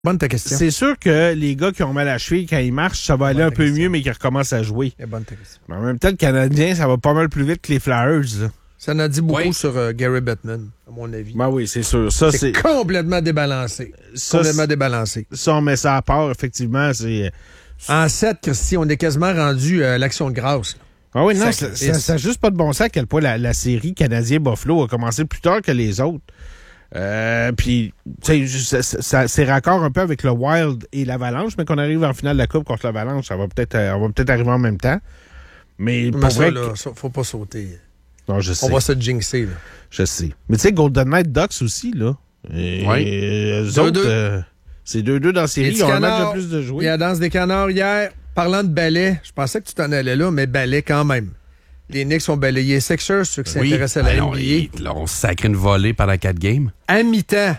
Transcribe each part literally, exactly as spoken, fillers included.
Bonne ta question. C'est sûr que les gars qui ont mal à la cheville, quand ils marchent, ça va aller un peu mieux, mais qu'ils recommencent à jouer. C'est bonne ta question. Mais en même temps, le Canadien, ça va pas mal plus vite que les Flyers. Là. Ça en a dit beaucoup oui. sur uh, Gary Bettman, à mon avis. Ben oui, c'est sûr. Ça, c'est, c'est complètement débalancé. Ça, complètement c'est... débalancé. Ça, on met ça à part, effectivement. C'est... En sept, Christy, on est quasiment rendu à l'action de grâce. Là. Ah oui, non, ça n'a juste pas de bon sens à quel point la, la série Canadien-Buffalo a commencé plus tard que les autres. Euh, puis, tu sais, ça, ça, c'est raccord un peu avec le Wild et l'Avalanche, mais qu'on arrive en finale de la Coupe contre l'Avalanche, ça va peut-être, euh, on va peut-être arriver en même temps. Mais, Mais pour ça, vrai, là, que... ça, faut pas sauter. Non, je sais. On va se jinxer, là. Je sais. Mais tu sais, Golden Knight Ducks aussi, là. Et, oui. Et eux deux, autres, deux. Euh, c'est deux deux dans la série. Ils ont un match de plus de jouer. Il y a la danse des canards hier. Parlant de ballet, je pensais que tu t'en allais là, mais ballet quand même. Les Knicks ont balayé Sixers, ceux qui Oui. s'intéressent à la Alors, N B A. il- là, on sacre une volée pendant quatre games. À mi-temps,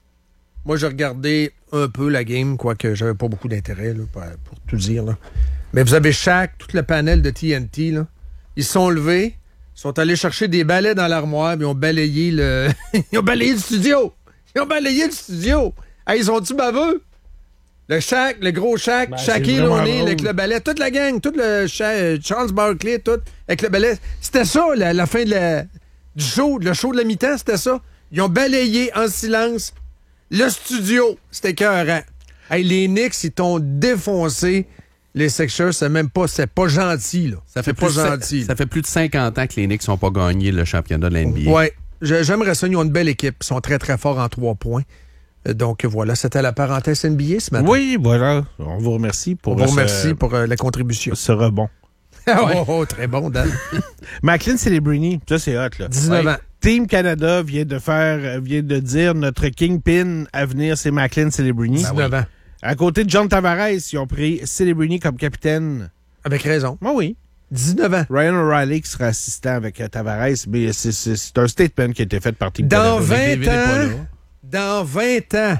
moi, j'ai regardé un peu la game, quoique j'avais pas beaucoup d'intérêt, là, pour, pour tout dire. Là. Mais vous avez Shaq, tout le panel de T N T, là. Ils se sont levés, ils sont allés chercher des balais dans l'armoire, puis ils ont balayé le... ils ont balayé le studio! Ils ont balayé le studio! Hey, ils sont-tu baveux? Le Shaq, le gros Shaq, Ben, Shaquille c'est vraiment O'Neal drôle. avec le balai, toute la gang, tout le Sha- Charles Barkley, tout avec le balai. C'était ça, la, la fin de la, du show, le show de la mi-temps, c'était ça. Ils ont balayé en silence le studio. C'était écœurant. Hey, les Knicks, ils t'ont défoncé. Les Sixers, c'est même pas, c'est pas gentil, là. Ça fait, c'est pas plus, gentil. ça, ça fait plus de cinquante ans que les Knicks n'ont pas gagné le championnat de la N B A. Ouais. Je- J'aimerais ça. Ils ont une belle équipe. Ils sont très, très forts en trois points. Euh, Donc, voilà. C'était la parenthèse N B A ce matin. Oui, voilà. On vous remercie pour On vous ce- remercie pour euh, la contribution. ce rebond. oh, oh, très bon, Dan. Macklin Celebrini, ça c'est hot, là. dix-neuf Ouais. ans. Team Canada vient de faire, euh, vient de dire notre kingpin à venir, c'est Macklin Celebrini. dix-neuf ans. À côté de John Tavares, ils ont pris Celebrini comme capitaine. Avec raison. Ah oui. dix-neuf ans. Ryan O'Reilly qui sera assistant avec euh, Tavares, mais c'est, c'est, c'est un statement qui a été fait par Team Dans Canada. vingt David est pas ans, là. dans vingt ans,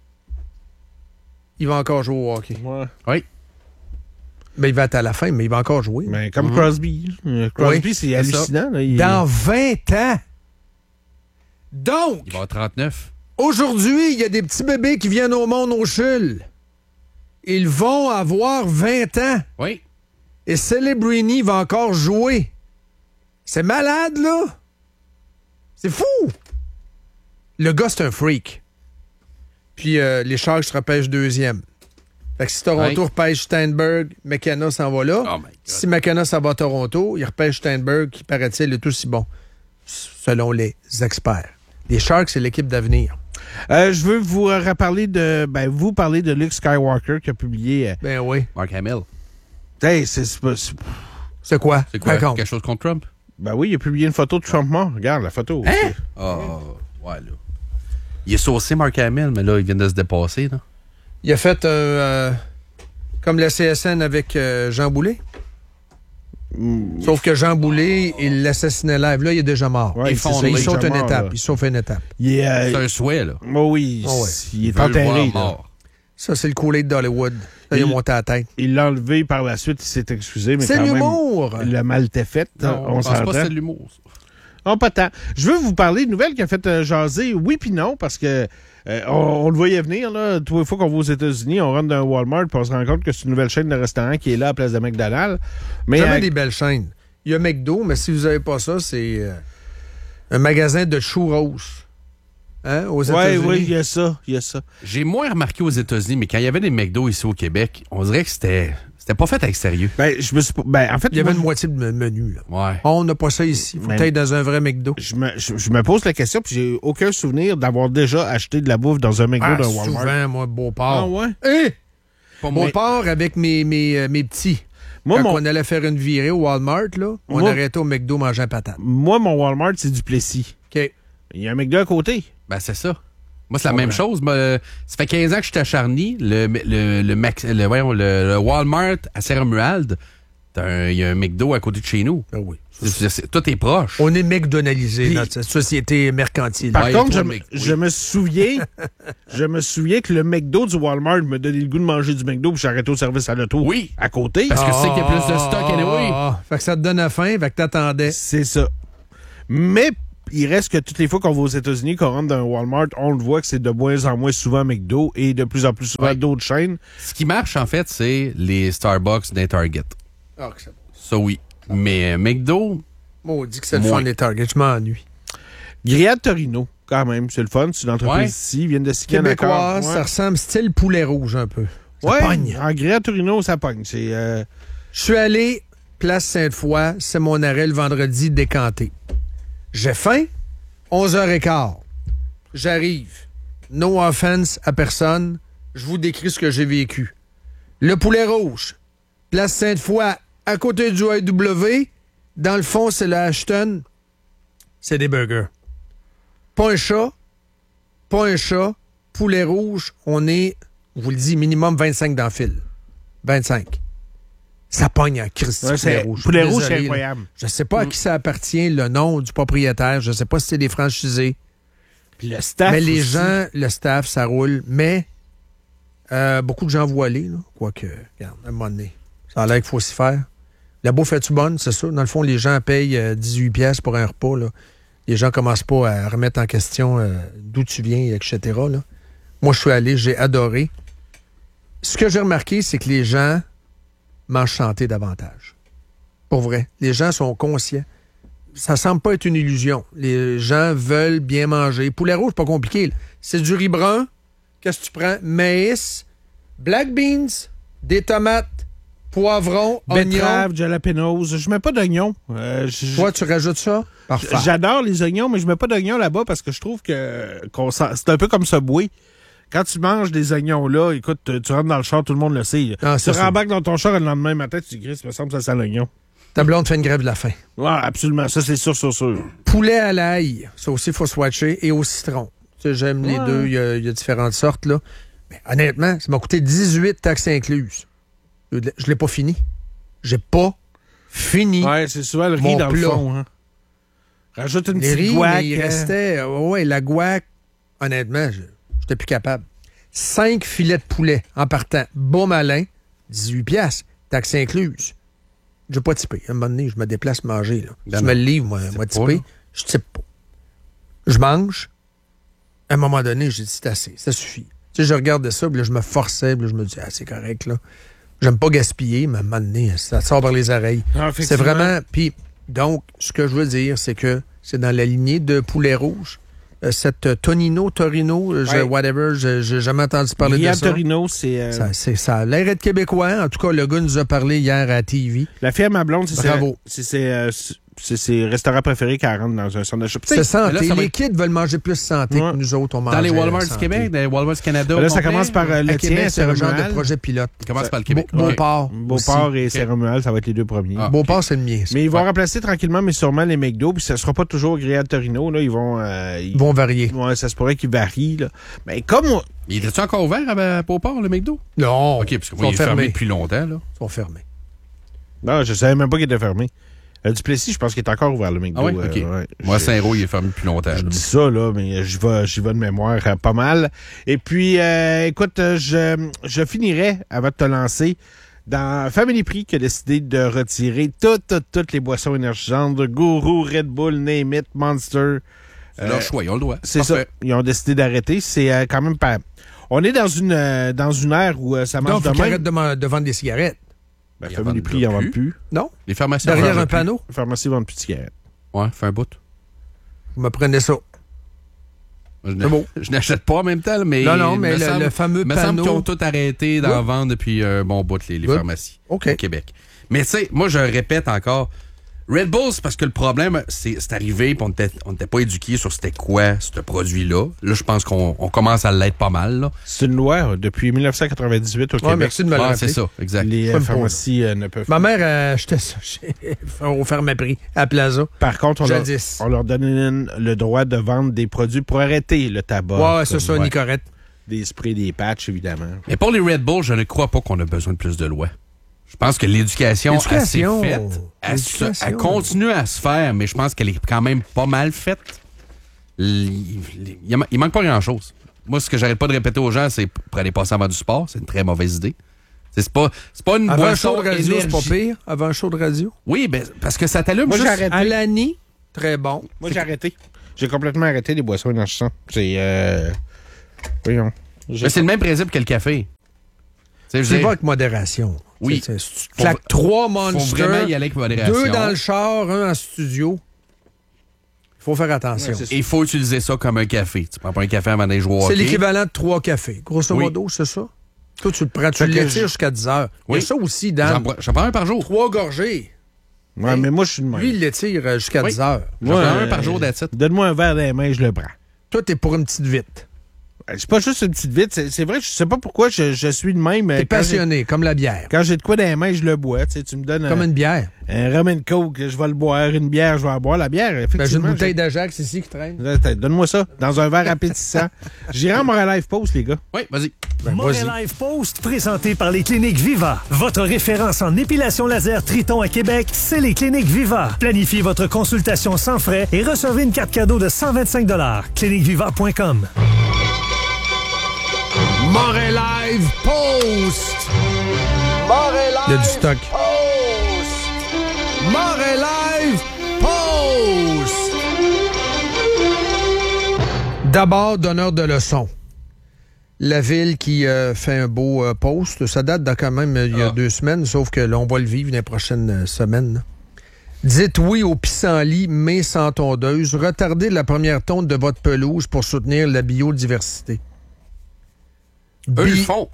il va encore jouer au hockey. Ouais. Oui. Ben, il va être à la fin, mais il va encore jouer. Mais comme Crosby. Euh, Crosby, Oui, c'est c'est hallucinant. Là, il- Dans vingt ans. Donc, Il va avoir trente-neuf. aujourd'hui, il y a des petits bébés qui viennent au monde au chul. Ils vont avoir vingt ans. Oui. Et Celebrini va encore jouer. C'est malade, là. C'est fou. Le gars, c'est un freak. Puis euh, les Sharks se repêchent deuxième. Fait que si Toronto Ouais. repêche Steinberg, McKenna s'en va là. Oh my God. Si McKenna s'en va à Toronto, il repêche Steinberg, qui paraît-il est aussi bon, selon les experts. Les Sharks, c'est l'équipe d'avenir. Euh, je veux vous euh, reparler de. Ben, vous parler de Luke Skywalker qui a publié. euh, Ben oui. Mark Hamill. hey, c'est, c'est pas- c'est- C'est quoi? C'est quoi? Raconte. Quelque chose contre Trump? ben oui, il a publié une photo de Trump mort. Regarde la photo. Hein? Oh, ouais, là. Il est saucé, Mark Hamill, mais là, il vient de se dépasser, là. Il a fait un... euh, comme la C S N avec euh, Jean Boulet. Sauf que Jean Boulet, il l'assassinait live. Là, il est déjà mort. Ouais, il c'est saute, ça, il il est saute déjà une mort, étape. là. Il sauve une étape. Il est. euh, C'est un souhait, là. oh oui, Oh ouais. il est veut le enterré. voir là. mort. Ça, c'est le Kool-Aid d'Hollywood. Là, il, Il- est monté à la tête. Il l'a enlevé par la suite, il s'est excusé, mais C'est quand l'humour! même, le mal était fait. Non, on je pense pas s'entend. que c'est de l'humour, ça. Non, pas tant. Je veux vous parler d'une nouvelle qui a fait euh, jaser, oui puis non, parce que euh, on, on le voyait venir, là. Tous les fois qu'on va aux États-Unis, on rentre dans un Walmart puis on se rend compte que c'est une nouvelle chaîne de restaurants qui est là à la place de McDonald's. Mais Jamais euh, des belles chaînes. Il y a McDo, mais si vous n'avez pas ça, c'est euh, un magasin de churros. Hein, aux ouais, États-Unis. oui, il y a ça, il y a ça. J'ai moins remarqué aux États-Unis, mais quand il y avait des McDo ici au Québec, on dirait que c'était c'était pas fait avec sérieux. Ben, je me suis pas- ben, en fait, Il y avait moi, une moitié de menu. Là. Ouais. On n'a pas ça ici. Faut Mais- être dans un vrai McDo. je me, je, je me pose la question, puis j'ai aucun souvenir d'avoir déjà acheté de la bouffe dans un McDo Ah, d'un Walmart. souvent, moi, Beauport. Ah ouais? Hé! Pas moi. Beauport avec mes, mes, euh, mes petits. Moi, Quand mon, on allait faire une virée au Walmart, là, on Moi- arrêtait au McDo manger un patate. moi, mon Walmart, c'est du Plessis. OK. Il y a un McDo à côté. Ben, c'est ça. Moi, c'est la Ouais. même chose. Moi, euh, ça fait quinze ans que je suis à Charny. Le, le, le, Max- le, voyons, le, le Walmart à Saint-Romuald, t'as un- il y a un McDo à côté de chez nous. Ah oui. C'est- c'est- c'est- tout est proche. On est McDonaldisé, Puis- notre société mercantile. Par Ouais, il y a contre, je, trop de me- Mc- oui. je me souviens, je me souviens que le McDo du Walmart me donnait le goût de manger du McDo puis j'arrêtais au service à l'auto. Oui. À côté. Parce que c'est qu'il y a plus de stock, anyway. Ah, fait que ça te donne à faim, fait que t'attendais. C'est ça. Mais il reste que toutes les fois qu'on va aux États-Unis, qu'on rentre dans un Walmart, on le voit que c'est de moins en moins souvent McDo et de plus en plus souvent ouais. d'autres chaînes. Ce qui marche, en fait, c'est les Starbucks des Target. Ah, que c'est bon. Ça, oui. Mais euh, McDo... Maudit que c'est le fun des Target. Je m'ennuie. Grillade Torino, quand même. C'est le fun. C'est une entreprise Ouais. ici. Ils viennent de signer Québécois, ouais. ça ressemble style poulet rouge un peu. Ça ouais, pogne. en grillade Torino, ça pogne. C'est... Euh... Je suis allé... Place Sainte-Foy, c'est mon arrêt le vendredi décanté. J'ai faim, onze heures quinze. J'arrive. No offense à personne. Je vous décris ce que j'ai vécu. Le poulet rouge, Place Sainte-Foy, à côté du A E W. Dans le fond, c'est le Ashton. C'est des burgers. Pas un chat. Pas un chat. Poulet rouge, on est, je vous le dis, minimum vingt-cinq dans le fil. vingt-cinq. Ça pogne en Christy Ouais, poulet rouge. Poulet Désolé, rouge, c'est là. incroyable. Je sais pas à qui ça appartient, le nom du propriétaire. Je sais pas si c'est des franchisés. Puis le staff Mais les aussi. gens, le staff, ça roule. Mais euh, beaucoup de gens voilés, là. Quoique, regarde, à un moment donné, ça a l'air qu'il faut s'y faire. La bouffe est-tu bonne, c'est ça? Dans le fond, les gens payent euh, dix-huit piastres pour un repas, là. Les gens commencent pas à remettre en question euh, d'où tu viens, et cetera, là. Moi, je suis allé, j'ai adoré. Ce que j'ai remarqué, c'est que les gens mangent santé davantage. Pour vrai. Les gens sont conscients. Ça semble pas être une illusion. Les gens veulent bien manger. Poulet rouge, pas compliqué, là. C'est du riz brun. Qu'est-ce que tu prends? Maïs, black beans, des tomates, poivrons, oignons. Betterave, jalapenos. Je mets pas d'oignons. Euh, je- Toi, tu rajoutes ça? Parfait. J'adore les oignons, mais je mets pas d'oignons là-bas parce que je trouve que qu'on sent- c'est un peu comme Subway. Quand tu manges des oignons là, écoute, tu, tu rentres dans le char, tout le monde le sait. Ah, tu c'est ça. rembarques dans ton char et le lendemain matin, tu dis, Chris, il me semble que ça sent l'oignon. Ta blonde fait une grève de la faim. Ouais, absolument. Ça, c'est sûr, sûr, sûr. Poulet à l'ail, ça aussi, il faut swatcher, et au citron. Tu sais, j'aime les Ouais. deux, il y, a- il y a différentes sortes, là. Mais honnêtement, ça m'a coûté dix-huit taxes incluses. Je ne l'ai pas fini. J'ai pas fini. Ouais, c'est souvent le riz Mon dans le plat. fond. Hein. Rajoute une Les petite riz, guac. mais il euh, restait... euh, ouais, la guac, honnêtement, je j'étais plus capable. Cinq filets de poulet en partant. Bon malin, dix-huit piastres, taxes incluses. Je n'ai pas typé. À un moment donné, je me déplace manger. Là. Ben tu non. me le livres, moi, Type moi pas, typé. là. Je type pas. Je mange. À un moment donné, j'ai dit, c'est assez. Ça suffit. Tu sais, je regardais ça, puis là, je me forçais, puis là, je me dis, ah, c'est correct, là. J'aime pas gaspiller, mais à un moment donné, ça sort par les oreilles. Ah, C'est effectivement. vraiment... Puis, donc, ce que je veux dire, c'est que c'est dans la lignée de poulet rouge. Euh, cette euh, Tonino, Torino, euh, je- Ouais. whatever, je- j'ai jamais entendu parler Grillade de ça. Torino, c'est... euh, Ça, c'est- ça a l'air d'être québécois. En tout cas, le gars nous a parlé hier à la T V. La fille à ma blonde, c'est Bravo. ses- c'est ses, euh, c'est ses restaurants préférés qu'elle rentre dans un centre de shopping. C'est santé. là, ça va les être- kids veulent manger plus santé Ouais. que nous autres, on mange Dans les Walmart du Québec, dans les Walmart du Canada. Là, au ça complet, commence par euh, À le Québec, tien, c'est un genre de Cérémoral. projet pilote. Ça commence par le Québec. Beau- OK. Beauport. Beauport aussi. et Ok. Cérémoral, ça va être les deux premiers. Ah. Beauport, c'est le mien. ça. Mais ils vont Ouais. remplacer tranquillement, mais sûrement, les McDo, puis ça sera pas toujours Grillade Torino. Là, ils vont... euh, ils- Ils vont varier. Ouais, ça se pourrait qu'ils varient. Là. Mais comme... on- Il était-tu encore ouvert à Beauport, le McDo? Non. OK, parce ils qu'il sont est fermé fermés. depuis longtemps, là. Ils sont fermés. Non, je savais même pas qu'il était fermé. Euh, Duplessis, je pense qu'il est encore ouvert, le McDo. Ah oui? euh, OK. ouais. Moi, Je- Saint-Roch, il est fermé depuis longtemps. Je là. dis ça, là, mais j'y vais, j'y vais de mémoire euh, pas mal. Et puis, euh, écoute, euh, je, je finirai, avant de te lancer, dans Family Prix qui a décidé de retirer toutes, toutes, toutes les boissons énergisantes, de Gourou, Red Bull, Name It, Monster. C'est leur choix, ils ont le droit. C'est Parfait. ça. Ils ont décidé d'arrêter. C'est euh, quand même pas... On est dans une, euh, dans une ère où euh, ça marche Donc, faut de qu'ils même. arrêtent de, man- de vendre des cigarettes. Ben, Ils en Family vendent Prix, ils en vendent plus. plus. Non? Les pharmacies Derrière vendent un plus. panneau? Les pharmacies vendent plus de cigarettes. Ouais, fait un bout. Vous me prenez ça. Je C'est beau. Je n'achète pas en même temps, là, mais. Non, non, mais me le, semble- le fameux me semble panneau... qu'ils ont tout arrêté d'en Oui. vendre depuis un bon bout, les, les Oui. pharmacies OK. au Québec. Mais tu sais, moi, je répète encore, Red Bull, c'est parce que le problème, c'est c'est arrivé, puis on n'était on était pas éduqués sur c'était quoi, ce produit-là. Là, je pense qu'on on commence à l'être pas mal. Là. C'est une loi euh, depuis dix-neuf cent quatre-vingt-dix-huit au Ouais, Québec. merci de me le Ouais, rappeler. c'est ça, exact. Les Pas euh, une pharmacies euh, ne peuvent Ma mère a acheté ça chez au Pharmaprix, à Plaza. Par contre, on leur, Jadis. on leur donne le droit de vendre des produits pour arrêter le tabac. Ouais, c'est comme, ça, ouais, Nicorette. des sprays, des patchs, évidemment. Mais pour les Red Bull, je ne crois pas qu'on a besoin de plus de lois. Je pense que l'éducation, elle s'est L'éducation. faite. Elle, se- L'éducation. elle continue à se faire, mais je pense qu'elle est quand même pas mal faite. Il, il- il man- il manque pas grand-chose. Moi, ce que j'arrête pas de répéter aux gens, c'est pour aller passer avant du sport, c'est une très mauvaise idée. C'est c'est pas, c'est pas une Avant un boisson show de radio, c'est pas énergie. pire. Avant un show de radio. Oui, ben, parce que ça t'allume Moi, juste... j'arrête. Alani, très bon. Moi, j'ai arrêté. J'ai complètement arrêté les boissons énergisantes. C'est... Euh... Voyons. Mais c'est le même principe que le café. Tu dire... vas avec modération. Oui. Tu claques trois Monsters, faut vraiment y aller avec modération. Deux dans le char, un en studio. Il faut faire attention. Ouais, Et il faut utiliser ça comme un café. Tu prends pas un café avant d'aller jouer au hockey. C'est l'équivalent de trois cafés. Grosso oui. modo, c'est ça? Toi, tu le prends, tu l'étires je... jusqu'à dix heures. Oui. Il y a ça aussi, Dan. J'en, j'en prends un par jour. Trois gorgées. Ouais, hey, mais moi, je suis de même. Lui, il l'étire jusqu'à oui. dix heures. J'en prends euh, un par jour d'attitude. Donne-moi un verre dans les mains, je le prends. Toi, t'es pour une petite vite. C'est pas juste une petite vite. C'est, c'est vrai, je sais pas pourquoi je, je suis de même. T'es passionné, comme la bière. Quand j'ai de quoi dans les mains, je le bois. Tu sais, tu me donnes comme un, une bière. Un rum and coke, je vais le boire. Une bière, je vais en boire. La bière, effectivement. Ben, j'ai une bouteille d'Ajax ici qui traîne. Donne-moi ça, dans un verre appétissant. J'irai en Montréal Life Post, les gars. Oui, vas-y. Ben, Montréal Life Post, présenté par les cliniques Viva. Votre référence en épilation laser Triton à Québec, c'est les cliniques Viva. Planifiez votre consultation sans frais et recevez une carte cadeau de cent vingt-cinq dollars. clinique viva point com. Montréal Live Post! Montréal Live Il y a du stock. Post! Montréal Live Post! D'abord, donneur de leçons. La ville qui euh, fait un beau euh, post, ça date de quand même il y a ah. deux semaines, sauf que là, on va le vivre dans les prochaines euh, semaines. Dites oui au pissenlit, mais sans tondeuse. Retardez la première tonte de votre pelouse pour soutenir la biodiversité. Eux Bi- le font.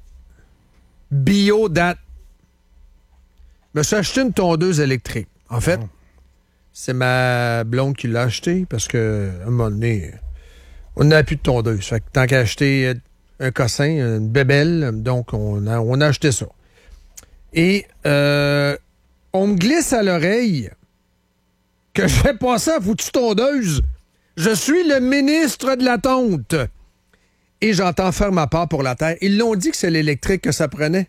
Biodate. Je me suis acheté une tondeuse électrique. En fait, oh. c'est ma blonde qui l'a acheté parce qu'à un moment donné, on n'a plus de tondeuse. Fait que tant qu'à acheter un cossin, une bébelle, donc on a, on a acheté ça. Et euh, on me glisse à l'oreille que je vais passer à foutue tondeuse. Je suis le ministre de la tonte. Et j'entends faire ma part pour la terre. Ils l'ont dit que c'est l'électrique que ça prenait.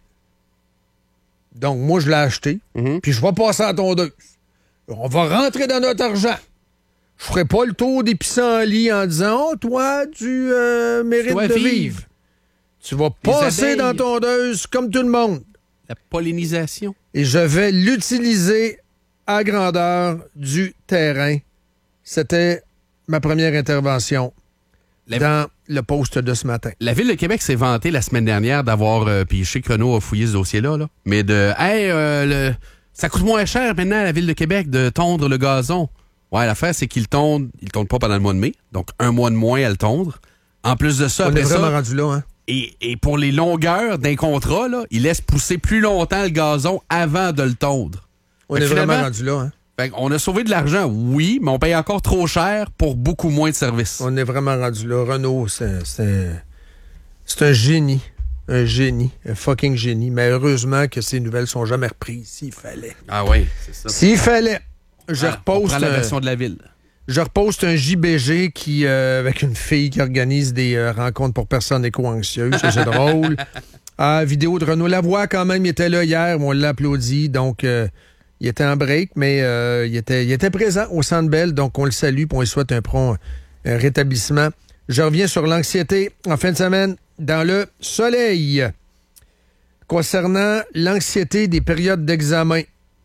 Donc, moi, je l'ai acheté. Mm-hmm. Puis je vais passer à la tondeuse. On va rentrer dans notre argent. Je ferai pas le tour des pissenlits en disant « Oh, toi, tu euh, mérites de vivre. vivre. » Tu vas Les passer abeilles. dans la tondeuse comme tout le monde. La pollinisation. Et je vais l'utiliser à grandeur du terrain. C'était ma première intervention La... dans le post de ce matin. La Ville de Québec s'est vantée la semaine dernière d'avoir, euh, puis je sais que Renaud a fouillé ce dossier-là, là, mais de « Hey, euh, le, ça coûte moins cher maintenant à la Ville de Québec de tondre le gazon. » Ouais, l'affaire, c'est qu'ils tondent, ils tondent pas pendant le mois de mai, donc un mois de moins à le tondre. En plus de ça, On après est vraiment ça, rendu là, hein? Et, et pour les longueurs d'un contrat, là, ils laissent pousser plus longtemps le gazon avant de le tondre. On est vraiment rendu là, hein? Fait on a sauvé de l'argent, oui, mais on paye encore trop cher pour beaucoup moins de services. On est vraiment rendu là. Renaud, c'est, c'est, c'est un génie. Un génie. Un fucking génie. Mais heureusement que ces nouvelles sont jamais reprises. S'il fallait. Ah oui, c'est ça. S'il fallait. Je ah, reposte. On prend la version de la ville. Je reposte un J B G qui, euh, avec une fille qui organise des euh, rencontres pour personnes éco-anxieuses. Ça, c'est drôle. Ah, vidéo de Renaud Lavoie, quand même, il était là hier. On l'a applaudi. Donc, euh, il était en break, mais euh, il, était, il était présent au Centre Bell. Donc, on le salue et on lui souhaite un prompt un rétablissement. Je reviens sur l'anxiété en fin de semaine dans le soleil. Concernant l'anxiété des périodes d'examen.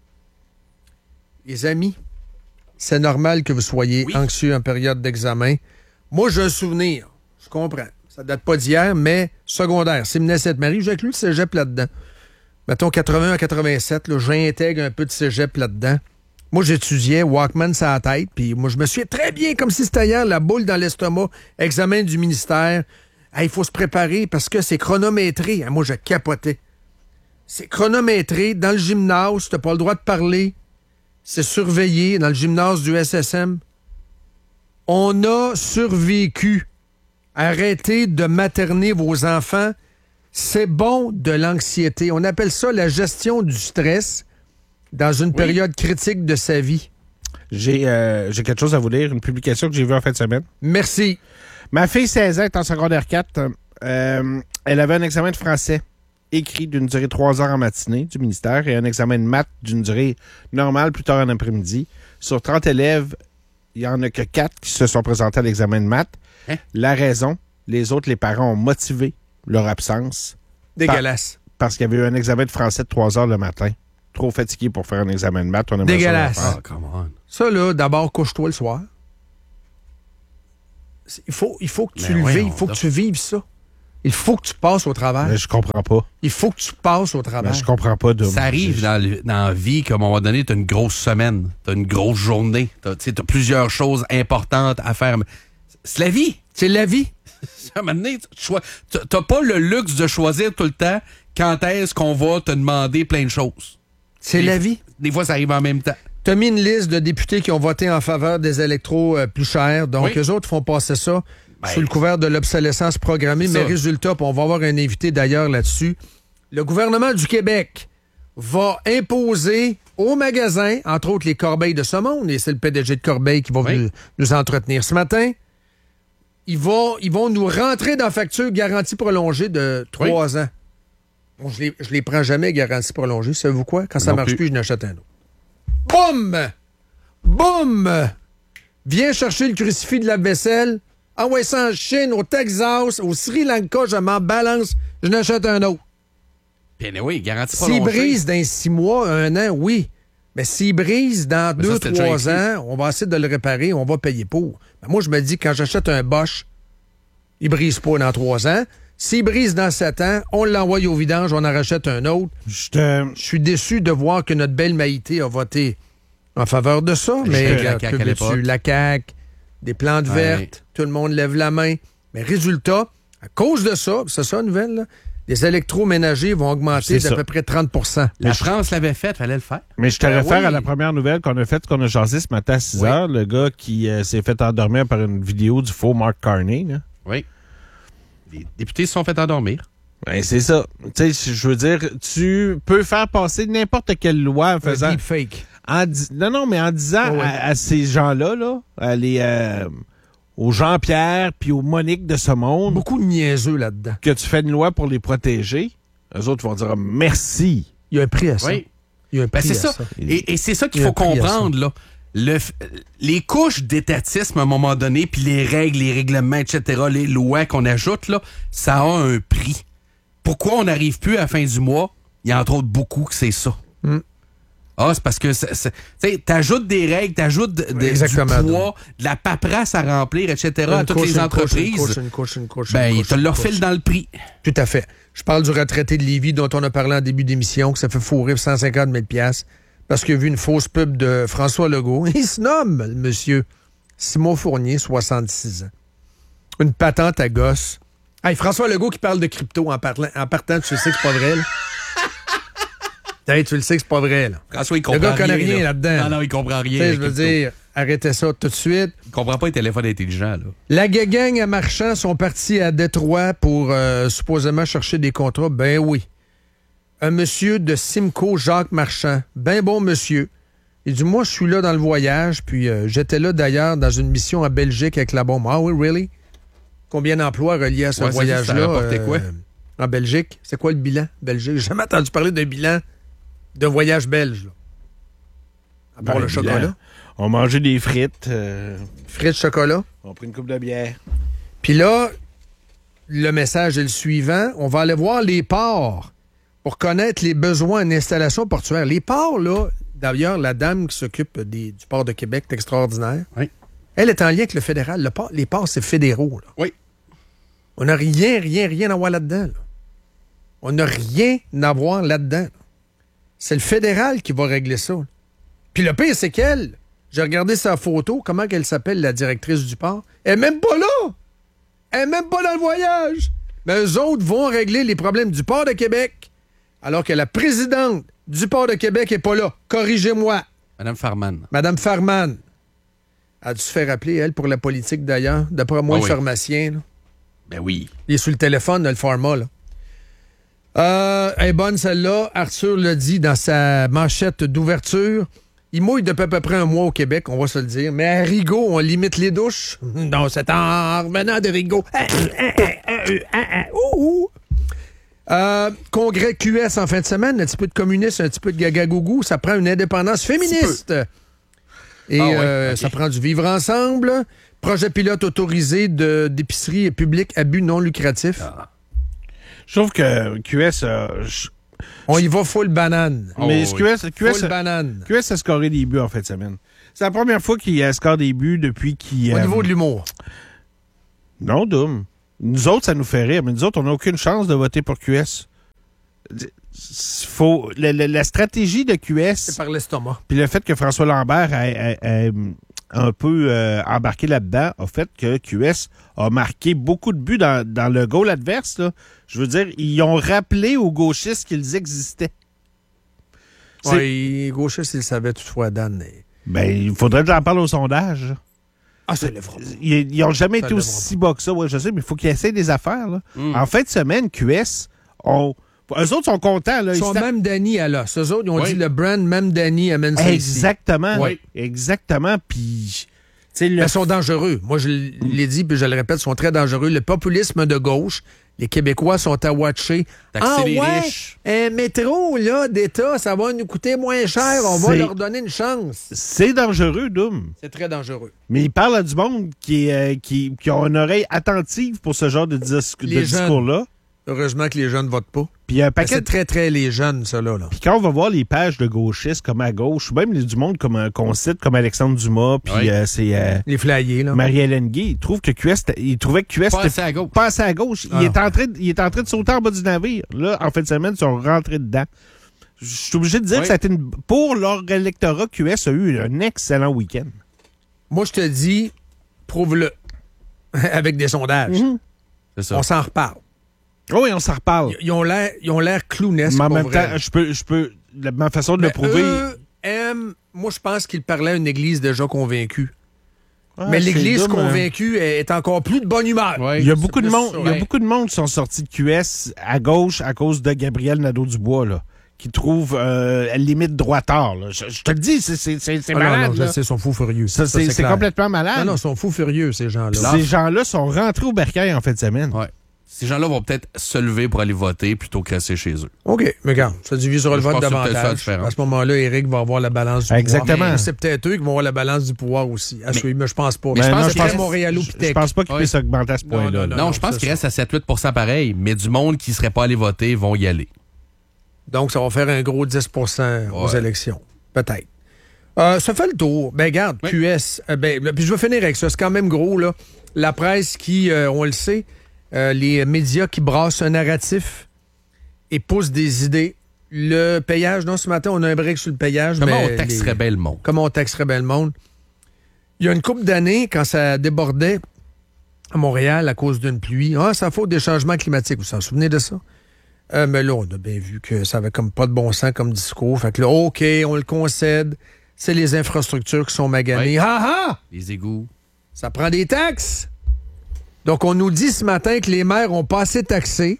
Les amis, c'est normal que vous soyez oui. anxieux en période d'examen. Moi, j'ai un souvenir. Je comprends. Ça date pas d'hier, mais secondaire. Séminaire-Sainte-Marie, j'ai inclus le cégep là-dedans. Mettons quatre-vingt-un à quatre-vingt-sept, là, j'intègre un peu de cégep là-dedans. Moi, j'étudiais Walkman sur la tête, puis moi, je me souviens très bien, comme si c'était hier, la boule dans l'estomac, examen du ministère. Il hey, faut se préparer parce que c'est chronométré. Moi, je capotais. C'est chronométré. Dans le gymnase, t'as pas le droit de parler. C'est surveillé dans le gymnase du S S M. On a survécu. Arrêtez de materner vos enfants. C'est bon de l'anxiété. On appelle ça la gestion du stress dans une oui. période critique de sa vie. J'ai, euh, j'ai quelque chose à vous lire, une publication que j'ai vue en fin de semaine. Merci. Ma fille, seize ans, est en secondaire quatre. Euh, elle avait un examen de français écrit d'une durée de trois heures en matinée du ministère et un examen de maths d'une durée normale plus tard en après-midi. Sur trente élèves, il n'y en a que quatre qui se sont présentés à l'examen de maths. Hein? La raison, les autres, les parents ont motivé leur absence. Dégueulasse. Par, parce qu'il y avait eu un examen de français de trois heures le matin. Trop fatigué pour faire un examen de maths. On Dégueulasse. Ah, oh, come on. Ça, là, d'abord, couche-toi le soir. Il faut, il faut que tu Mais le ouais, vives, il on faut que doit- tu vives ça. Il faut que tu passes au travers. Mais je comprends pas. Il faut que tu passes au Mais travers. je comprends pas. De... Ça arrive je- dans, le- dans la vie qu'à un moment donné, tu as une grosse semaine, tu as une grosse journée, tu as plusieurs choses importantes à faire. Mais c'est la vie. C'est la vie. À un moment donné, tu n'as pas le luxe de choisir tout le temps quand est-ce qu'on va te demander plein de choses. C'est Des- la vie. Des fois, ça arrive en même temps. Tu as mis une liste de députés qui ont voté en faveur des électros euh, plus chers. Donc, Oui. eux autres font passer ça Ben, sous le couvert de l'obsolescence programmée. c'est Mais ça. résultat, puis on va avoir un invité d'ailleurs là-dessus. Le gouvernement du Québec va imposer aux magasins, entre autres les Corbeilles de ce monde, et c'est le P D G de Corbeil qui va Oui. nous, nous entretenir ce matin, ils vont, ils vont nous rentrer dans la facture garantie prolongée de trois ans. Bon, je les, je les prends jamais, garantie prolongée. Savez-vous quoi? Quand ça Non marche plus. plus, je n'achète un autre. Boum! Boum! Viens chercher le crucifix de la vaisselle. Ah ouais, ça en Chine, au Texas, au Sri Lanka, je m'en balance, je n'achète un autre. Puis oui, garantie S'il prolongée. brise dans six mois, un an, oui. Mais s'il brise dans Mais ça, deux, c'était déjà trois écrit. ans, on va essayer de le réparer, on va payer pour. Ben, moi, je me dis, quand j'achète un Bosch, il brise pas dans trois ans. S'il brise dans sept ans, on l'envoie au vidange, on en rachète un autre. Je te... Je suis déçu de voir que notre belle Maïté a voté en faveur de ça. Mais J'étais la regarde, C A Q que à l'époque. veux-tu, la C A Q, des plantes Ouais. vertes, tout le monde lève la main. Mais résultat, à cause de ça, c'est ça la nouvelle, là, les électroménagers vont augmenter C'est d'à ça. peu près trente pour cent. La France l'avait fait, fallait le faire. Mais je te Ben réfère oui. à la première nouvelle qu'on a faite, qu'on a jasé ce matin à six Oui. heures. Le gars qui euh, s'est fait endormir par une vidéo du faux Mark Carney. Là. Oui. Les députés se sont fait endormir. Ben, c'est ça. Tu sais, je veux dire, tu peux faire passer n'importe quelle loi en Un faisant. deepfake. En dis- non, non, mais en disant Oh, ouais. à, à ces gens-là, là, à les, euh, aux Jean-Pierre puis aux Monique de ce monde, Beaucoup de niaiseux là-dedans. que tu fais une loi pour les protéger, eux autres vont dire merci. Il y a un prix à ça. Oui. Il y a un Ben, prix c'est à ça. ça. Et, et c'est ça qu'il Il y a faut un prix à comprendre, là. Le, f- les couches d'étatisme, à un moment donné, puis les règles, les règlements, et cetera, les lois qu'on ajoute, là, ça a un prix. Pourquoi on n'arrive plus à la fin du mois? Il y a entre autres beaucoup que c'est ça. Mm. Ah, c'est parce que c'est- c'est- tu sais, t'ajoutes des règles, t'ajoutes de- de- Exactement. du poids, de la paperasse à remplir, et cetera, à Une toutes couche, les une couche, entreprises. Une couche, une couche, une couche, Ben, une ils couche, te une le couche. refilent dans le prix. Tout à fait. Je parle du retraité de Lévis dont on a parlé en début d'émission, que ça fait fourrer cent cinquante mille piastres parce qu'il a vu une fausse pub de François Legault. Il se nomme, le monsieur Simon Fournier, soixante-six ans. Une patente à gosse. Hey, François Legault qui parle de crypto en, parlant, en partant, tu sais que c'est pas vrai, là. Hey, tu le sais que c'est pas vrai, là. François, il Le comprend gars connaît rien, rien là. là-dedans. Non, non, il comprend rien. Tu sais, je veux crypto. dire, arrêtez ça tout de suite. Il comprend pas les téléphones intelligents, là. La gang à Marchand sont partis à Détroit pour euh, supposément chercher des contrats. Ben oui. Un monsieur de Simcoe, Jacques Marchand, ben bon monsieur. Il dit, moi, je suis là dans le voyage, puis euh, j'étais là d'ailleurs dans une mission en Belgique avec la bombe. Ah oui, really? Combien d'emplois reliés à ce Ouais, c'est ça, voyage-là? ça rapportait quoi? En Belgique? C'est quoi le bilan? Belgique? J'ai jamais entendu parler d'un bilan de voyage belge, là. À part Ben, le bilan. chocolat. On mangeait des frites, euh, Frites chocolat. on pris une coupe de bière. Puis là, le message est le suivant. On va aller voir les ports pour connaître les besoins en installation portuaire. Les ports, là, d'ailleurs, la dame qui s'occupe des- du port de Québec, c'est extraordinaire. Oui. Elle est en lien avec le fédéral. Le port, les ports, c'est fédéraux. Là. Oui. On n'a rien, rien, rien à voir là-dedans. là. On n'a rien à voir là-dedans. là. C'est le fédéral qui va régler ça. là. Puis le pire, c'est qu'elle, j'ai regardé sa photo, comment qu'elle s'appelle, la directrice du port. Elle est même pas là! Elle est même pas dans le voyage! Mais eux autres vont régler les problèmes du port de Québec, alors que la présidente du port de Québec est pas là. Corrigez-moi. Madame Farman. Madame Farman a dû se faire appeler, elle, pour la politique d'ailleurs. D'après moi, Ah le oui. pharmacien, là. Ben oui. Il est sur le téléphone, le pharma, là. Euh, elle est bonne, celle-là. Arthur l'a dit dans sa manchette d'ouverture. Il mouille depuis à peu près un mois au Québec, on va se le dire. Mais à Rigaud, on limite les douches. Non, c'est en revenant de Rigaud. Euh, congrès Q S en fin de semaine, un petit peu de communisme, un petit peu de gaga-gougou. Ça prend une indépendance féministe. Et Ah ouais, euh, ok. ça prend du vivre ensemble. Projet pilote autorisé de- d'épicerie publique à but non lucratif. Ah. Je trouve que Q S, euh, je- On y va full banane. Oh, mais oui. Q S, Q S, Full banane. Q S a scoré des buts en fin de semaine. C'est la première fois qu'il a scoré des buts depuis qu'il... Au euh, niveau de l'humour. Non, Doom. Nous autres, ça nous fait rire, mais nous autres, on n'a aucune chance de voter pour Q S. Faut, la, la, la stratégie de Q S... C'est par l'estomac. Puis le fait que François Lambert ait, ait, ait un peu euh, embarqué là-dedans a fait que Q S a marqué beaucoup de buts dans, dans le goal adverse. Là. Je veux dire, ils ont rappelé aux gauchistes qu'ils existaient. Oui, les gauchistes, ils le savaient toutefois, Dan. Mais... Ben, il faudrait que j'en parle au sondage. Ah, ça lèvera. Ils n'ont jamais ça été aussi bas que ça. Ouais, je sais, mais il faut qu'ils essayent des affaires. Là. Mm. En fin de semaine, Q S, ont... eux autres sont contents. Là. Ils sont ils même Danny à l'os. Eux autres, ils ont oui. dit le brand, même Danny amène ça Exactement. ici. Oui. Exactement. Puis... Le... Ils sont dangereux. Moi, je l'ai dit, puis je le répète, ils sont très dangereux. Le populisme de gauche, les Québécois sont à watcher. Taxer ah, les ouais, riches. Un métro là, d'État, ça va nous coûter moins cher. On va leur donner une chance. C'est dangereux, Doom. C'est très dangereux. Mais il parle à du monde qui, euh, qui, qui a une oreille attentive pour ce genre de, dis- de discours-là. Heureusement que les jeunes ne votent pas. Puis un paquet... C'est très, très les jeunes, ça, là. là. Puis quand on va voir les pages de gauchistes comme à gauche, ou même les, du monde comme, qu'on cite comme Alexandre Dumas, puis oui. euh, c'est... Euh, les flyers, là. Marie-Hélène Guy, il trouve que Q S... Il trouvait que Q S... Pas assez à gauche. Pas assez à gauche. Il, est en train de, il est en train de sauter en bas du navire. Là, en fin de semaine, ils sont rentrés dedans. Je suis obligé de dire oui. que ça a été une... Pour leur électorat, Q S a eu un excellent week-end. Moi, je te dis, prouve-le. Avec des sondages. Mm-hmm. C'est ça. On s'en reparle. Oh oui, on s'en reparle. Ils ont l'air, ils ont l'air clownesques. Mais en même vrai. temps, je peux, je peux, la, ma façon de mais le prouver. Eux aiment, moi, je pense qu'ils parlaient à une église déjà convaincue. Ah, mais l'église dumb, convaincue hein. est encore plus de bonne humeur. Ouais, il y a beaucoup de monde, ça, il y a ouais. beaucoup de monde qui sont sortis de Q S à gauche à cause de Gabriel Nadeau-Dubois, là, qui trouve euh, à la limite droitard. Là. Je, je te le dis, c'est, c'est, c'est, c'est ah malade. Non, non, je sais, ils sont fous furieux. Ça, ça, c'est, c'est, c'est complètement malade. Non, non, ils sont fous furieux, ces gens-là. Ces gens-là sont rentrés au bercail en fin de semaine. Ouais. Ces gens-là vont peut-être se lever pour aller voter plutôt que rester chez eux. OK, mais regarde, ça divise sur le je vote davantage. à ce moment-là, Éric va avoir la balance du Exactement. pouvoir. Exactement. C'est peut-être eux qui vont avoir la balance du pouvoir aussi. À mais, suivre, mais je pense pas. Mais je pense pense que c'est très Montréal-Pitec. Je pense pas qu'il oui. puisse augmenter à ce point-là. Non, non, non, non je pense qu'il ça. reste à sept à huit pour cent pareil, mais du monde qui ne serait pas allé voter vont y aller. Donc, ça va faire un gros dix pour cent ouais. aux élections. Peut-être. Euh, ça fait le tour. Ben, regarde, oui. Q S. Euh, ben, puis je vais finir avec ça. C'est quand même gros, là. La presse qui, euh, on le sait, euh, les médias qui brassent un narratif et poussent des idées. Le payage, non, ce matin, on a un break sur le payage. Comment mais on taxerait les... bien le monde? Comment on taxerait bien le monde? Il y a une couple d'années, quand ça débordait à Montréal à cause d'une pluie, ah, ça faute des changements climatiques. Vous vous en souvenez de ça? Euh, mais là, on a bien vu que ça avait comme pas de bon sens comme discours. Fait que là, OK, on le concède. C'est les infrastructures qui sont maganées. Ouais. Ah ah! Les égouts. Ça prend des taxes. Donc, on nous dit ce matin que les maires ont pas assez taxé.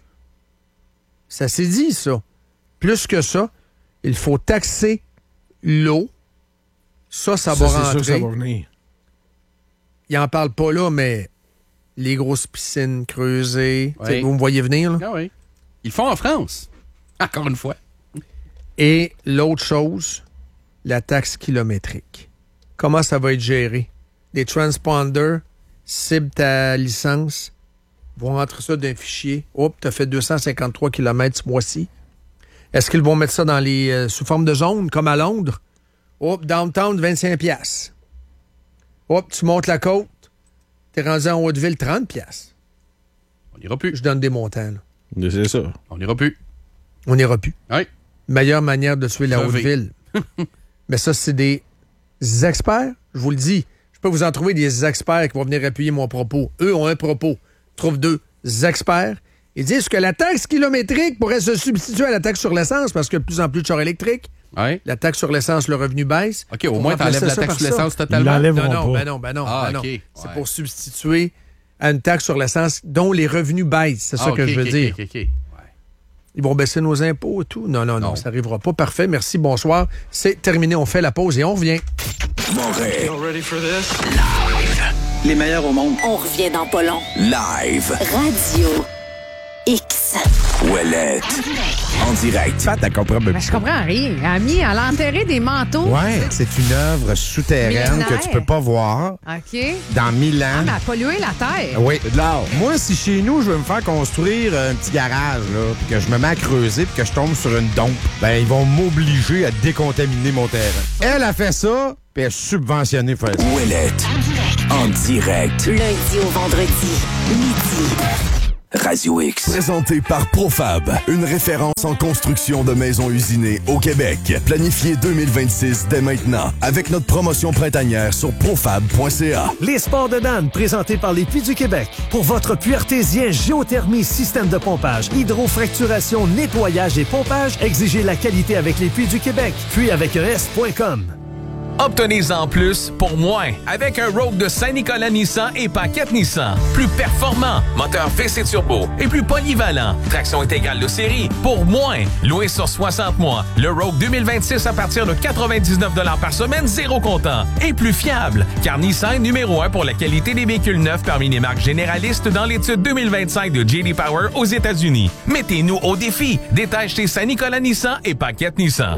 Ça s'est dit, ça. Plus que ça, il faut taxer l'eau. Ça, ça, ça va rentrer. Sûr, ça va venir. Il en parle pas là, mais les grosses piscines creusées. Ouais. Vous me voyez venir, là? Ah oui. Ils le font en France. Encore une fois. Et l'autre chose, la taxe kilométrique. Comment ça va être géré? Les transponders ciblent ta licence, vont rentrer ça d'un fichier. Hop, tu as fait deux cent cinquante-trois kilomètres ce mois-ci. Est-ce qu'ils vont mettre ça dans les euh, sous forme de zone, comme à Londres? Hop, downtown, vingt-cinq piastres. Hop, tu montes la côte, t'es rendu en Haute-Ville, trente piastres. On n'ira plus. Je donne des montants, là. C'est ça. On n'ira plus. On n'ira plus. Oui. Meilleure manière de tuer la Haute-Ville. Mais ça, c'est des experts. Je vous le dis. Je peux vous en trouver des experts qui vont venir appuyer mon propos. Eux ont un propos. Trouvent deux experts. Ils disent que la taxe kilométrique pourrait se substituer à la taxe sur l'essence parce qu'il y a de plus en plus de chars électriques. Oui. La taxe sur l'essence, le revenu baisse. OK, au moins, t'enlèves la taxe sur l'essence ça. totalement. Ils non, non, pas. ben non, ben non, ah, ben non. Okay. C'est ouais. pour substituer à une taxe sur l'essence dont les revenus baissent. C'est ça ah, que okay, je veux okay, dire. Okay, okay. Ouais. Ils vont baisser nos impôts et tout. Non, non, non, non. ça n'arrivera pas. Parfait. Merci, bonsoir. C'est terminé. On fait la pause et on revient. Montréal. Ready for this? Live. Les meilleurs au monde. On revient dans pas long. Live. Radio X. Ouellette. En direct. Pat, elle comprend Ben, je comprends rien. Ami, elle a enterré des manteaux. Ouais, c'est une œuvre souterraine Millénaire. que tu peux pas voir OK. dans mille Ah, ans. mais elle a pollué la terre. Oui, de l'art. Moi, si chez nous, je veux me faire construire un petit garage, là, puis que je me mets à creuser, puis que je tombe sur une dompe, ben, ils vont m'obliger à décontaminer mon terrain. Elle a fait ça, puis elle est subventionnée pour faire ça. Ouellette. En direct. Lundi au vendredi, midi. Radio X. Présenté par Profab, une référence en construction de maisons usinées au Québec. Planifié deux mille vingt-six dès maintenant avec notre promotion printanière sur profab point c a. Les sports de Dan, présentés par les Puits du Québec. Pour votre puits artésien, géothermie, système de pompage, hydrofracturation, nettoyage et pompage, exigez la qualité avec les Puits du Québec. Puis avec un S point com. Obtenez-en plus pour moins avec un Rogue de Saint-Nicolas Nissan et Paquette Nissan. Plus performant, moteur V C turbo et plus polyvalent. Traction intégrale de série pour moins. Loué sur soixante mois, le Rogue deux mille vingt-six à partir de quatre-vingt-dix-neuf dollars par semaine, zéro comptant. Et plus fiable, car Nissan est numéro un pour la qualité des véhicules neufs parmi les marques généralistes dans l'étude deux mille vingt-cinq de J D Power aux États-Unis. Mettez-nous au défi. Détail chez Saint-Nicolas Nissan et Paquette Nissan.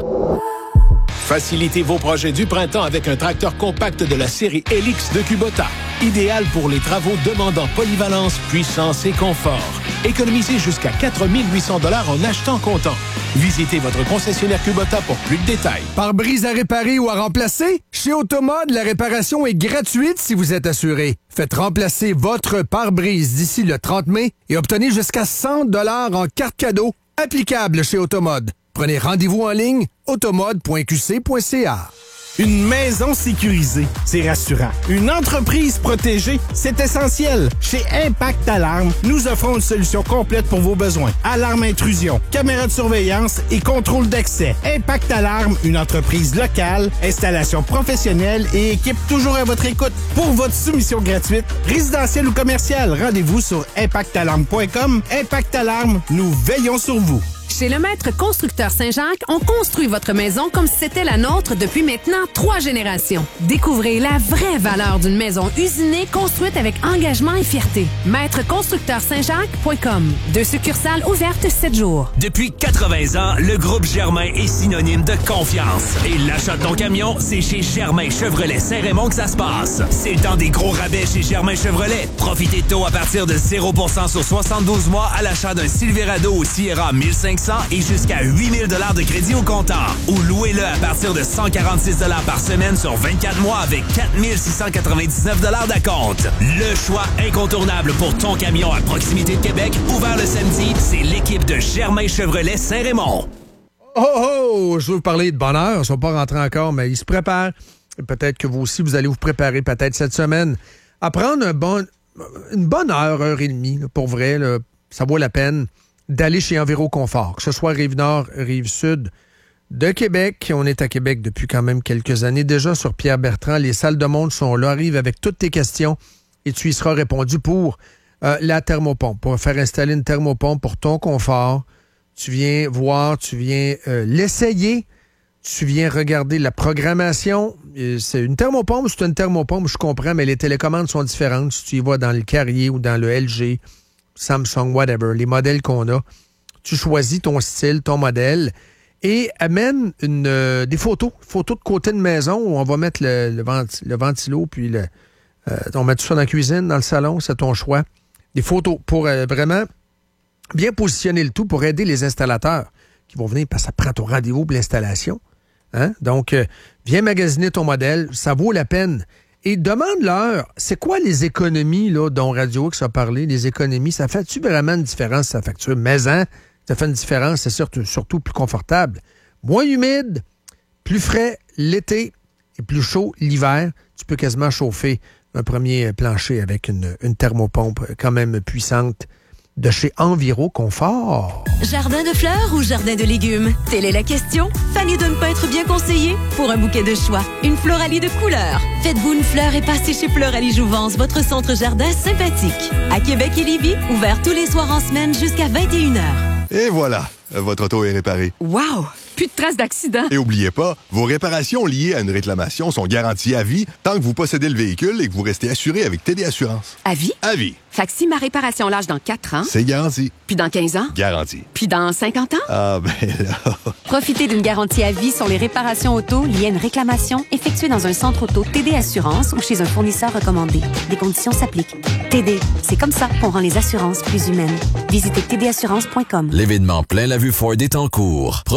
Facilitez vos projets du printemps avec un tracteur compact de la série Helix de Kubota. Idéal pour les travaux demandant polyvalence, puissance et confort. Économisez jusqu'à quatre mille huit cents dollars en achetant comptant. Visitez votre concessionnaire Kubota pour plus de détails. Pare-brise à réparer ou à remplacer? Chez Automode, la réparation est gratuite si vous êtes assuré. Faites remplacer votre pare-brise d'ici le trente mai et obtenez jusqu'à cent dollars en carte cadeau applicable chez Automode. Prenez rendez-vous en ligne automode point q c point c a. Une maison sécurisée, c'est rassurant. Une entreprise protégée, c'est essentiel. Chez Impact Alarme, nous offrons une solution complète pour vos besoins. Alarme intrusion, caméra de surveillance et contrôle d'accès. Impact Alarme, une entreprise locale, installation professionnelle et équipe toujours à votre écoute. Pour votre soumission gratuite, résidentielle ou commerciale, rendez-vous sur impact alarme point com. Impact Alarme, nous veillons sur vous. Chez le Maître Constructeur Saint-Jacques, on construit votre maison comme si c'était la nôtre depuis maintenant trois générations. Découvrez la vraie valeur d'une maison usinée construite avec engagement et fierté. maître constructeur saint jacques point com. Deux succursales ouvertes sept jours. Depuis quatre-vingts ans, le groupe Germain est synonyme de confiance. Et l'achat de ton camion, c'est chez Germain Chevrolet Saint-Raymond que ça se passe. C'est le temps des gros rabais chez Germain Chevrolet. Profitez de taux à partir de zéro pour cent sur soixante-douze mois à l'achat d'un Silverado ou Sierra mille cinq cents et jusqu'à huit mille dollars de crédit au comptant. Ou louez-le à partir de cent quarante-six dollars par semaine sur vingt-quatre mois avec quatre mille six cent quatre-vingt-dix-neuf dollars d'acompte. Le choix incontournable pour ton camion à proximité de Québec, ouvert le samedi, c'est l'équipe de Germain Chevrolet Saint-Raymond. Oh oh! Je veux vous parler de bonheur. Ils ne sont pas rentrés encore, mais ils se préparent. Peut-être que vous aussi, vous allez vous préparer peut-être cette semaine à prendre un bon, une bonne heure, heure et demie, là, pour vrai. Là, ça vaut la peine d'aller chez Enviro Confort, que ce soit Rive-Nord, Rive-Sud de Québec. On est à Québec depuis quand même quelques années déjà sur Pierre-Bertrand. Les salles de monde sont là. Arrive avec toutes tes questions et tu y seras répondu pour euh, la thermopompe. Pour faire installer une thermopompe pour ton confort. Tu viens voir, tu viens euh, l'essayer. Tu viens regarder la programmation. C'est une thermopompe, c'est une thermopompe, je comprends, mais les télécommandes sont différentes. Si tu y vas dans le Carrier ou dans le L G, Samsung, whatever, les modèles qu'on a, tu choisis ton style, ton modèle et amène une, euh, des photos, photos de côté de maison où on va mettre le, le, venti, le ventilo, puis le, euh, on met tout ça dans la cuisine, dans le salon, c'est ton choix. Des photos pour euh, vraiment bien positionner le tout pour aider les installateurs qui vont venir parce que ça prend ton rendez-vous pour l'installation. Hein? Donc, euh, viens magasiner ton modèle, ça vaut la peine. Et demande-leur, c'est quoi les économies là, dont Radio X a parlé, les économies, ça fait-tu vraiment une différence, sa facture maison? Ça fait une différence, c'est surtout, surtout plus confortable. Moins humide, plus frais l'été et plus chaud l'hiver. Tu peux quasiment chauffer un premier plancher avec une, une thermopompe quand même puissante de chez Enviro Confort. Jardin de fleurs ou jardin de légumes? Telle est la question. Fanny de ne pas être bien conseillée? Pour un bouquet de choix, une Floralie de couleurs. Faites-vous une fleur et passez chez Floralie Jouvence, votre centre jardin sympathique. À Québec et Lévis, ouvert tous les soirs en semaine jusqu'à vingt et une heures. Et voilà, votre auto est réparée. Wow! Plus de traces d'accident. Et oubliez pas, vos réparations liées à une réclamation sont garanties à vie tant que vous possédez le véhicule et que vous restez assuré avec T D Assurance. À vie? À vie. Fait que si ma réparation lâche dans quatre ans... C'est garanti. Puis dans quinze ans? Garanti. Puis dans cinquante ans? Ah, ben là... Profitez d'une garantie à vie sur les réparations auto liées à une réclamation effectuée dans un centre auto T D Assurance ou chez un fournisseur recommandé. Des conditions s'appliquent. T D, c'est comme ça qu'on rend les assurances plus humaines. Visitez t d assurance point com. L'événement Plein la vue Ford est en cours. Profitez d'une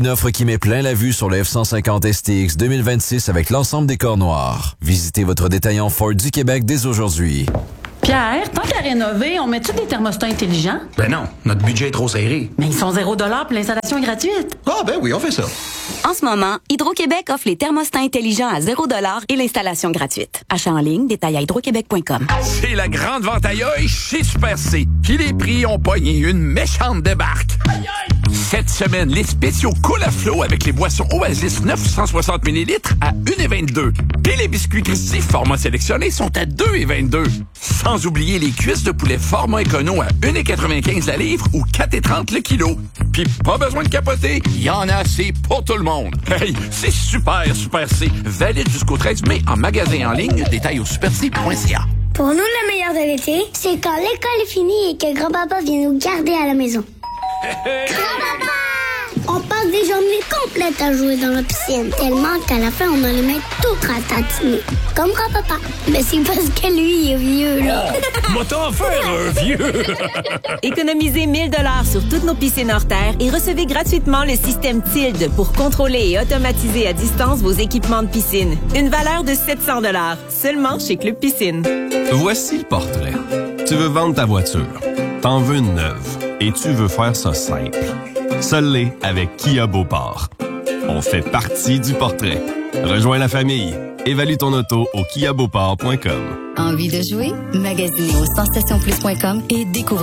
offre qui met plein la vue sur le F cent cinquante S T X deux mille vingt-six avec l'ensemble des corps noirs. Visitez votre détaillant Ford du Québec dès aujourd'hui. Pierre, tant qu'à rénover, on met-tu des thermostats intelligents? Ben non, notre budget est trop serré. Mais ils sont zéro dollar puis l'installation est gratuite. Ah ben oui, on fait ça. En ce moment, Hydro-Québec offre les thermostats intelligents à zéro dollar et l'installation gratuite. Achat en ligne, détail à hydro-québec point com. C'est la grande vente à œil chez Super C. Puis les prix ont pogné une méchante débarque. Cette semaine, les spéciaux Cool à Flow avec les boissons Oasis neuf cent soixante millilitres à un vingt-deux. Puis les biscuits Christy format sélectionné sont à deux vingt-deux. Sans oublier les cuisses de poulet format écono à un quatre-vingt-quinze la livre ou quatre trente le kilo. Puis pas besoin de capoter, il y en a assez pour tout le monde. Hey, c'est super, Super C. Valide jusqu'au treize mai en magasin en ligne. Détail au super c point c a. Pour nous, le meilleur de l'été, c'est quand l'école est finie et que grand-papa vient nous garder à la maison. Grand-papa! On passe des journées complètes à jouer dans la piscine, tellement qu'à la fin, on a les mains toutes ratatinées. Comme grand-papa. Mais c'est parce que lui, il est vieux, là. Oh, m'a t'en faire un vieux! Économisez mille dollars sur toutes nos piscines hors terre et recevez gratuitement le système Tilde pour contrôler et automatiser à distance vos équipements de piscine. Une valeur de sept cents dollars, seulement chez Club Piscine. Voici le portrait. Tu veux vendre ta voiture. T'en veux une neuve. Et tu veux faire ça simple. Seul l'est avec Kia Beauport. On fait partie du portrait. Rejoins la famille. Évalue ton auto au kia beauport point com. Envie de jouer? Magasinez au sensation plus point com et découvrez